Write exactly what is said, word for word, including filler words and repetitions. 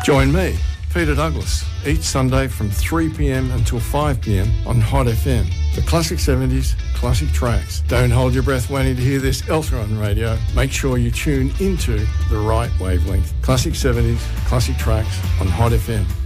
Join me, Peter Douglas, each Sunday from three p.m. until five p.m. on Hot F M. The classic seventies, classic tracks. Don't hold your breath waiting to hear this elsewhere on radio. Make sure you tune into the right wavelength. Classic seventies, classic tracks on Hot F M.